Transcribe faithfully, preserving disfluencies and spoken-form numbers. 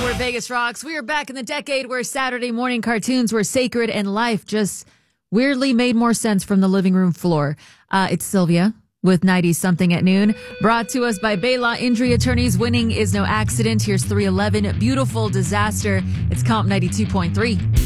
where Vegas rocks. We are back in the decade where Saturday morning cartoons were sacred and life just weirdly made more sense from the living room floor. Uh, it's Sylvia with nineties Something at Noon, brought to us by Baylaw Injury Attorneys. Winning is no accident. Here's three eleven, Beautiful Disaster. It's Comp ninety-two point three.